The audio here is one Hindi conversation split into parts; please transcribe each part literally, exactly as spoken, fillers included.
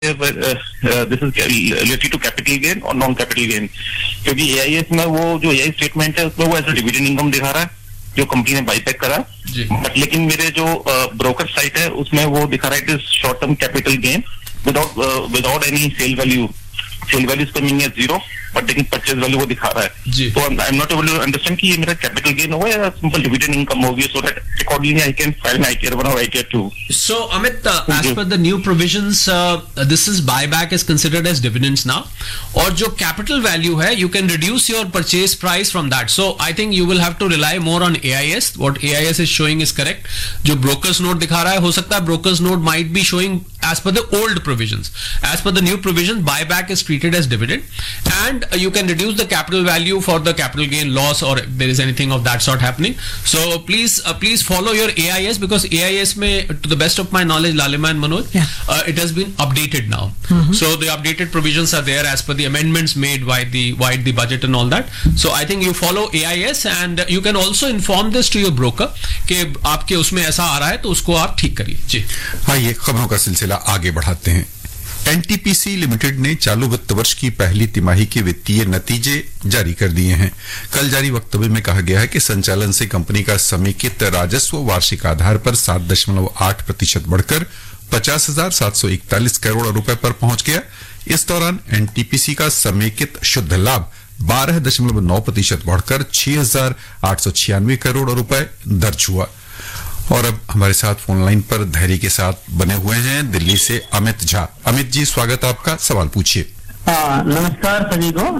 This is related to capital gain और नॉन कैपिटल गेन, क्योंकि एआईएस में वो जो एआई स्टेटमेंट है उसमें वो एज डिविडेंड इनकम दिखा रहा है जो कंपनी ने बाईबैक करा, बट लेकिन मेरे जो ब्रोकर uh, साइट है उसमें वो दिखा रहा है it is short term capital gain without without any cell value. Cell value coming है जीरो, बट लेकिन परचेज वैल्यू वो दिखा रहा है. तो I am not able to understand कि ये मेरा कैपिटल गेन होगा या सिंपल डिविडेंड इनकम होगी, so that accordingly I can file I tier one और आई tier two. So Amit, uh, as per the new provisions, uh, this is buyback is considered as dividends now. और जो capital value है, you can reduce your purchase price from that. So I think you will have to rely more on A I S. What A I S is showing is correct. जो brokers note दिखा रहा है, हो सकता है brokers note might be showing as per the old provisions. As per the new provisions, buyback is treated as dividend, and uh, you can reduce the capital value for the capital gain loss, or if there is anything of that sort happening. So please, uh, please follow your A I S, because A I S may, to the best of my knowledge, Lalima and Manoj, yeah. uh, it has been updated now. Mm-hmm. So the updated provisions are there as per the amendments made by the by the budget and all that. So I think you follow A I S, and you can also inform this to your broker कि आपके उसमें ऐसा आ रहा है तो उसको आप ठीक करिए. जी हाँ, ये खबरों का सिलसिला आगे बढ़ाते हैं. एनटीपीसी लिमिटेड ने चालू वित्त वर्ष की पहली तिमाही के वित्तीय नतीजे जारी कर दिए हैं. कल जारी वक्तव्य में कहा गया है कि संचालन से कंपनी का समेकित राजस्व वार्षिक आधार पर सात दशमलव आठ प्रतिशत बढ़कर पचास हजार सात सौ इकतालीस करोड़ रुपए पर पहुंच गया. इस दौरान एनटीपीसी का समेकित शुद्ध लाभ बारह दशमलव नौ प्रतिशत बढ़कर छह हजार आठ सौ छियानवे करोड़ रुपए दर्ज हुआ. और अब हमारे साथ फोन लाइन पर धैर्य के साथ बने हुए हैं दिल्ली से अमित झा. अमित जी, स्वागत है आपका, सवाल पूछिए. नमस्कार सभी को.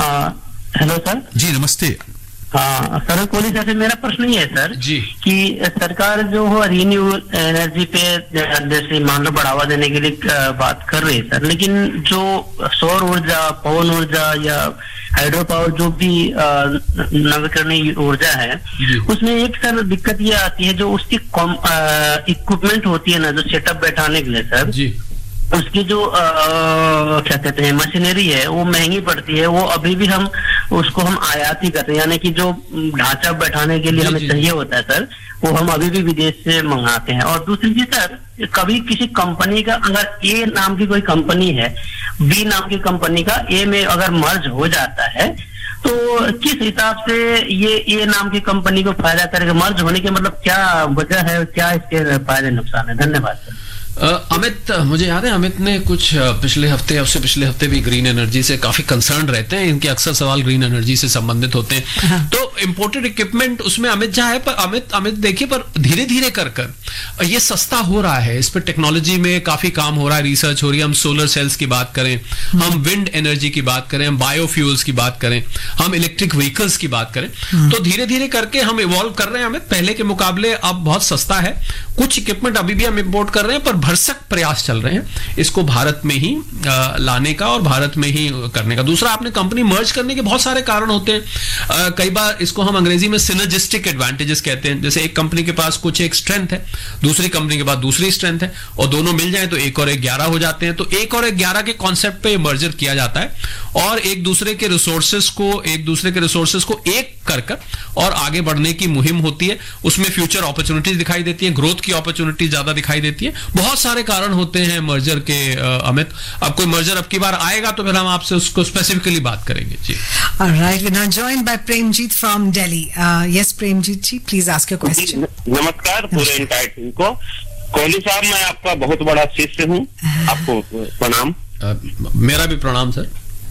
Hello sir. जी नमस्ते. हाँ सर, कोहली सर से मेरा प्रश्न ये है सर जी कि सरकार जो हो रिन्यूएबल एनर्जी पे जैसे मान लो बढ़ावा देने के लिए बात कर रही है सर, लेकिन जो सौर ऊर्जा, पवन ऊर्जा या हाइड्रो पावर जो भी नवीकरणीय ऊर्जा है, उसमें एक सर दिक्कत ये आती है जो उसकी इक्विपमेंट होती है ना, जो सेटअप बैठाने के लिए सर जी, उसकी जो आ, क्या कहते हैं मशीनरी है वो महंगी पड़ती है. वो अभी भी हम उसको हम आयात ही करते हैं, यानी कि जो ढांचा बैठाने के लिए हमें चाहिए होता है सर, वो हम अभी भी विदेश से मंगाते हैं. और दूसरी चीज सर, कभी किसी कंपनी का अगर ए नाम की कोई कंपनी है, बी नाम की कंपनी का ए में अगर मर्ज हो जाता है, तो किस हिसाब से ये ए नाम की कंपनी को फायदा करेगा? मर्ज होने के मतलब क्या वजह है, क्या इसके फायदे नुकसान है? धन्यवाद सर. Uh, अमित, मुझे याद है अमित ने कुछ पिछले हफ्ते, उससे पिछले हफ्ते भी ग्रीन एनर्जी से काफी कंसर्न रहते हैं. इनके अक्सर सवाल ग्रीन एनर्जी से संबंधित होते हैं. हाँ. तो इंपोर्टेड इक्विपमेंट उसमें अमित जहाँ है, पर अमित अमित देखिए, पर धीरे धीरे कर कर ये सस्ता हो रहा है. इस पर टेक्नोलॉजी में काफी काम हो रहा है, रिसर्च हो रही है. हम सोलर सेल्स की बात करें, हम विंड एनर्जी की बात करें, हम बायोफ्यूल्स की बात करें, हम इलेक्ट्रिक व्हीकल्स की बात करें, तो धीरे धीरे करके हम इवॉल्व कर रहे हैं. अमित, पहले के मुकाबले अब बहुत सस्ता है. कुछ इक्विपमेंट अभी भी हम इम्पोर्ट कर रहे हैं, पर भरसक प्रयास चल रहे हैं इसको भारत में ही आ, लाने का और भारत में ही करने का. दूसरा, आपने कंपनी मर्ज करने के बहुत सारे कारण होते हैं. आ, कई बार इसको हम अंग्रेजी में सिनर्जिस्टिक एडवांटेजेस कहते हैं. जैसे एक कंपनी के पास कुछ एक स्ट्रेंथ है, दूसरी कंपनी के पास दूसरी स्ट्रेंथ है, और दोनों मिल जाए तो एक और एक ग्यारह हो जाते हैं. तो एक और एक ग्यारह के कॉन्सेप्ट पे मर्जर किया जाता है, और एक दूसरे के रिसोर्सेस को एक दूसरे के रिसोर्सेस को एक कर कर और आगे बढ़ने की मुहिम होती है. उसमें फ्यूचर अपॉर्चुनिटीज दिखाई देती है, ग्रोथ की अपॉर्चुनिटी ज्यादा दिखाई देती है. बहुत सारे कारण होते हैं मर्जर के. अमित, अब कोई मर्जर अब की बार आएगा तो फिर हम आपसे उसको स्पेसिफिकली बात करेंगे. जी alright, we are joined by Premjit from Delhi. Yes Premjit ji, please ask your question. नमस्कार पूरे एंटायर टीम को. कोहली साहब, मैं आपका बहुत बड़ा शिष्य हूँ, आपको प्रणाम. uh, मेरा भी प्रणाम सर.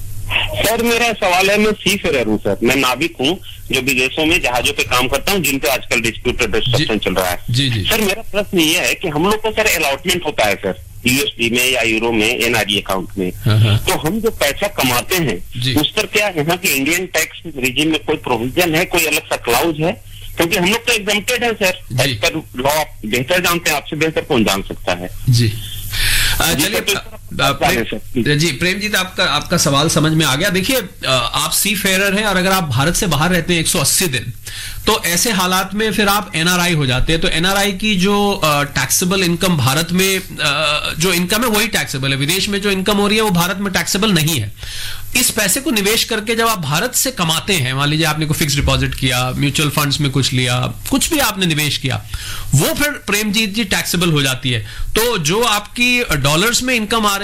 सर, मेरा सवाल है, मैं सी फेरर हूँ सर, मैं नाविक हूँ जो विदेशों में जहाजों पे काम करता हूँ, जिन पे आजकल डिस्प्यूटेड डिस्ट्रक्शन चल रहा है. जी जी. सर, मेरा प्रश्न ये है कि हम लोग को सर अलॉटमेंट होता है सर, यूएसडी में या यूरो में, एनआरई अकाउंट में, तो हम जो पैसा कमाते हैं उस पर क्या यहाँ के इंडियन टैक्स रिजिम में कोई प्रोविजन है, कोई अलग सा क्लाउज है? क्योंकि हम लोग तो एग्जम्प्टेड है सर, एज पर लॉ. बेहतर जानते हैं, आपसे बेहतर कौन जान सकता है. जी चलिए जी प्रेम जी, आपका आपका सवाल समझ में आ गया. देखिए, आप सी फेरर हैं और अगर आप भारत से बाहर रहते हैं एक सौ अस्सी दिन, तो ऐसे हालात में फिर आप एनआरआई हो जाते हैं. तो एनआरआई की जो टैक्सेबल इनकम भारत में जो इनकम है वही टैक्सेबल है. विदेश में जो इनकम हो रही है वो भारत में टैक्सेबल नहीं है. इस पैसे को निवेश करके जब आप भारत से कमाते हैं, मान लीजिए आपने कोई फिक्स डिपॉजिट किया, म्यूचुअल फंड्स में कुछ लिया, कुछ भी आपने निवेश किया, वो फिर प्रेमजीत जी टैक्सेबल हो जाती है. तो जो आपकी डॉलर्स में इनकम आ रही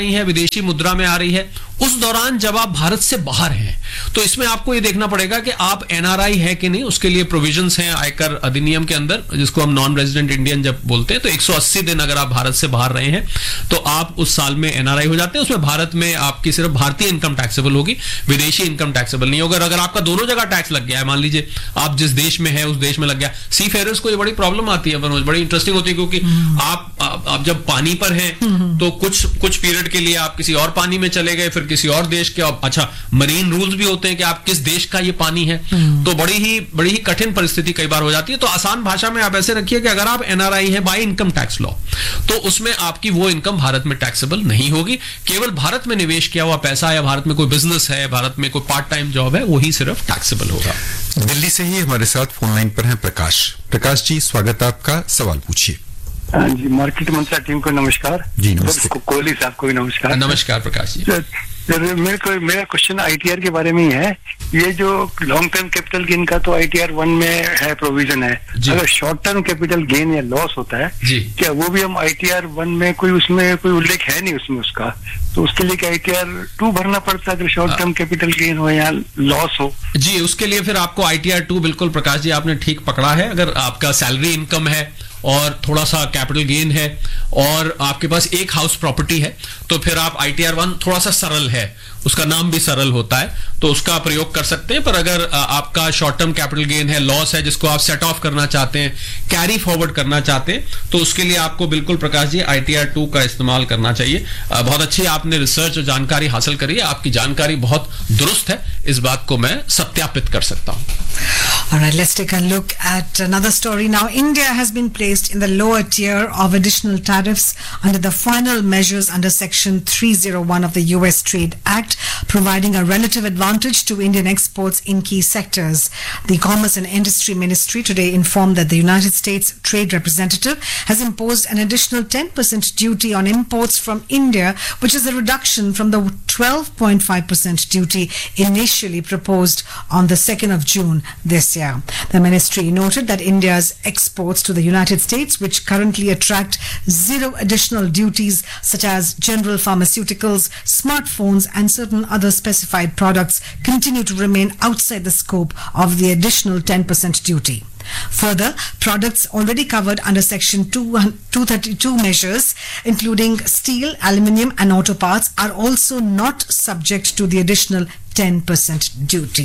रही है, विदेशी मुद्रा में आ रही है, उस दौरान जब आप भारत से बाहर हैं तो इसमें आपको ये देखना पड़ेगा कि आप एनआरआई है कि नहीं। उसके लिए प्रोविजंस हैं आयकर अधिनियम के अंदर, जिसको हम नॉन रेजिडेंट इंडियन जब बोलते हैं। तो एक सौ अस्सी दिन अगर आप भारत से बाहर रहे हैं तो आप उस साल में एनआरआई हो जाते हैं। उसमें भारत में आपकी सिर्फ भारतीय इनकम टैक्सेबल होगी, विदेशी इनकम टैक्सेबल नहीं होगा। अगर आपका दोनों जगह टैक्स लग गया है, मान लीजिए आप जिस देश में है उस देश में लग गया, सी फेयरर्स को ये बड़ी प्रॉब्लम आती है, बड़ी इंटरेस्टिंग होती है, क्योंकि आप, आप आप जब पानी पर हैं तो कुछ कुछ पीरियड के लिए आप किसी और पानी में चले गए, फिर किसी और देश के, अच्छा मरीन रूल्स भी होते हैं कि आप किस देश का ये पानी है, तो बड़ी ही बड़ी ही कठिन परिस्थिति कई बार हो जाती है। तो आसान भाषा में आप ऐसे रखिए कि अगर आप एनआरआई है बाय इनकम टैक्स लॉ, तो उसमें आपकी वो इनकम भारत में टैक्सेबल नहीं होगी। केवल भारत में निवेश किया हुआ पैसा या भारत में कोई बिजनेस है, भारत में कोई पार्ट टाइम जॉब है, वही सिर्फ टैक्सेबल होगा। दिल्ली से ही हमारे साथ फोन लाइन पर हैं प्रकाश। प्रकाश जी, स्वागत आपका, सवाल पूछिए। जी, मार्केट मंत्रा टीम को नमस्कार जी। नमस्ते। कोहली साहब को भी नमस्कार। नमस्कार प्रकाश जी। सर, मेरे को मेरा क्वेश्चन आईटीआर के बारे में ही है। ये जो लॉन्ग टर्म कैपिटल गेन का तो आईटीआर वन में है, प्रोविजन है। अगर शॉर्ट टर्म कैपिटल गेन या लॉस होता है जी, क्या वो भी हम आईटीआर वन में कोई उसमें कोई उल्लेख है नहीं उसमें उसका, तो उसके लिए क्या आईटीआर टू भरना पड़ता है अगर शॉर्ट टर्म कैपिटल गेन हो या लॉस हो? जी, उसके लिए फिर आपको आईटीआर टू, बिल्कुल प्रकाश जी आपने ठीक पकड़ा है। अगर आपका सैलरी इनकम है और थोड़ा सा कैपिटल गेन है और आपके पास एक हाउस प्रॉपर्टी है, तो फिर आप आईटीआर वन थोड़ा सा सरल है, उसका नाम भी सरल होता है, तो उसका प्रयोग कर सकते हैं। पर अगर आपका शॉर्ट टर्म कैपिटल गेन है, लॉस है, जिसको आप सेट ऑफ करना चाहते हैं, कैरी फॉरवर्ड करना चाहते हैं, तो उसके लिए आपको बिल्कुल प्रकाश जी आईटीआर टू का इस्तेमाल करना चाहिए। बहुत अच्छी आपने रिसर्च और जानकारी हासिल करी है, आपकी जानकारी बहुत दुरुस्त है, इस बात को मैं सत्यापित कर सकता हूं। All right, let's take a look at another story now. India has been placed in the lower tier of additional tariffs under the final measures under Section three oh one of the U S Trade Act, providing a relative advantage to Indian exports in key sectors. The Commerce and Industry Ministry today informed that the United States Trade Representative has imposed an additional ten percent duty on imports from India, which is a reduction from the twelve point five percent duty initially proposed on the second of June this year. The ministry noted that India's exports to the United States, which currently attract zero additional duties such as general pharmaceuticals, smartphones and certain other specified products, continue to remain outside the scope of the additional ten percent duty. Further, products already covered under Section two thirty-two measures, including steel, aluminium and auto parts, are also not subject to the additional ten percent duty.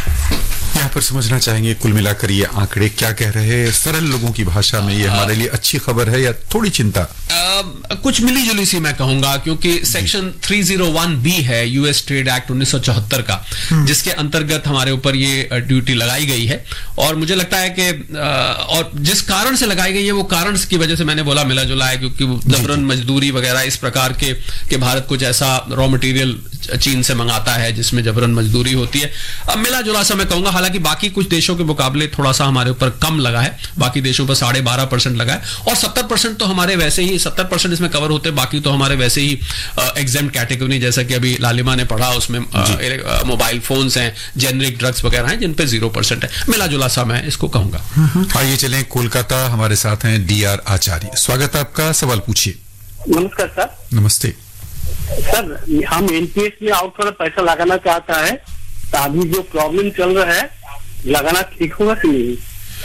यहाँ पर समझना चाहेंगे कुल मिलाकर ये आंकड़े क्या कह रहे हैं सरल लोगों की भाषा में, ये हमारे लिए अच्छी खबर है या थोड़ी चिंता? आ, कुछ मिली जुली सी मैं कहूंगा, क्योंकि सेक्शन तीन सौ एक बी है यूएस ट्रेड एक्ट उन्नीस सौ चौहत्तर का, जिसके अंतर्गत हमारे ऊपर ये ड्यूटी लगाई गई है। और मुझे लगता है कि और जिस कारण से लगाई गई है वो कारण की वजह से मैंने बोला मिला जुला है, क्योंकि जबरन मजदूरी वगैरह इस प्रकार के कि भारत कुछ ऐसा रॉ मटेरियल चीन से मंगाता है जिसमें जबरन मजदूरी होती है। अब मिला जुला सा मैं कहूंगा, हालांकि बाकी कुछ देशों के मुकाबले थोड़ा सा हमारे ऊपर कम लगा है, बाकी देशों पर साढ़े बारह परसेंट लगा है, और सत्तर परसेंट तो हमारे वैसे ही सत्तर परसेंट इसमें कवर होते हैं, बाकी तो हमारे वैसे ही एग्जेम्प्ट कैटेगरी, जैसा कि अभी लालिमा ने पढ़ा, उसमें मोबाइल फोन्स हैं, जेनरिक ड्रग्स वगैरह हैं, जिन पे जीरो परसेंट है। मिला जुला सा मैं इसको कहूंगा। आइए चलें कोलकाता, हमारे साथ हैं डी आर आचार्य। स्वागत आपका, सवाल पूछिए। नमस्कार सर। नमस्ते सर, हम एनपीएस में और थोड़ा पैसा लगाना चाहता है, तो अभी जो प्रॉब्लम चल रहा है लगाना ठीक होगा कि नहीं?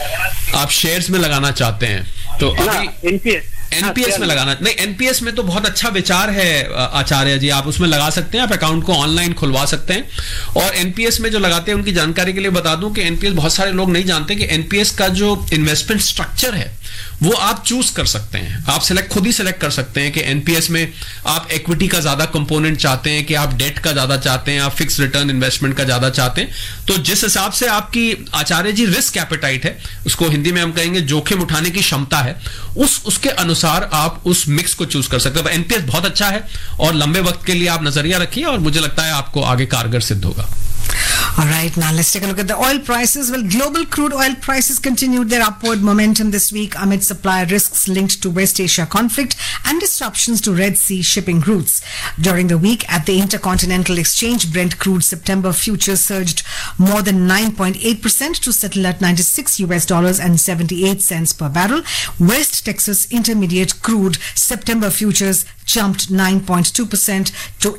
आप शेयर्स में लगाना चाहते हैं तो अभी एनपीएस एनपीएस में लगाना नहीं, एनपीएस में तो बहुत अच्छा विचार है आचार्य जी, आप उसमें लगा सकते हैं, आप अकाउंट को ऑनलाइन खुलवा सकते हैं। और एनपीएस में जो लगाते हैं उनकी जानकारी के लिए बता दूं कि एनपीएस, बहुत सारे लोग नहीं जानते कि एनपीएस का जो इन्वेस्टमेंट स्ट्रक्चर है वो आप चूज कर सकते हैं, आप सिलेक्ट खुद ही सिलेक्ट कर सकते हैं कि एनपीएस में आप इक्विटी का ज्यादा कंपोनेंट चाहते हैं कि आप डेट का ज्यादा चाहते हैं, आप फिक्स रिटर्न इन्वेस्टमेंट का ज्यादा चाहते हैं। तो जिस हिसाब से आपकी आचार्य जी रिस्क एपेटाइट है, उसको हिंदी में हम कहेंगे जोखिम उठाने की क्षमता है, उस उसके अनुसार आप उस मिक्स को चूज कर सकते हैं। एनपीएस बहुत अच्छा है और लंबे वक्त के लिए आप नजरिया रखिए और मुझे लगता है आपको आगे कारगर सिद्ध होगा। All right, now let's take a look at the oil prices. Well, global crude oil prices continued their upward momentum this week amid supply risks linked to West Asia conflict and disruptions to Red Sea shipping routes. During the week at the Intercontinental Exchange, Brent crude September futures surged more than nine point eight percent to settle at ninety-six U S dollars and seventy-eight cents per barrel. West Texas Intermediate crude September futures jumped nine point two percent to